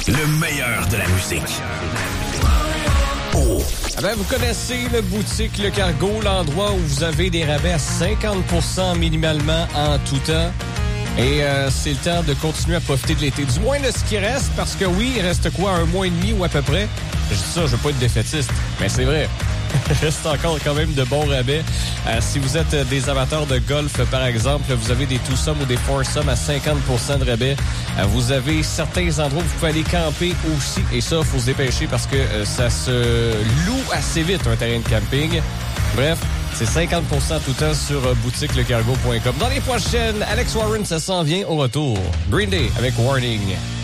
Le meilleur de la musique. Oh. Ah ben, vous connaissez le boutique Le Cargo, l'endroit où vous avez des rabais à 50% minimalement en tout temps. Et c'est le temps de continuer à profiter de l'été. Du moins de ce qui reste, parce que oui, il reste quoi, un mois et demi ou à peu près? Je dis ça, je veux pas être défaitiste, mais c'est vrai. Il reste encore quand même de bons rabais. Si vous êtes des amateurs de golf, par exemple, vous avez des two-some ou des four-some à 50% de rabais. Vous avez certains endroits où vous pouvez aller camper aussi. Et ça, il faut se dépêcher parce que ça se loue assez vite, un terrain de camping. Bref, c'est 50% tout le temps sur boutiquelecargo.com. Dans les prochaines, Alex Warren, ça s'en vient au retour. Green Day avec Warning.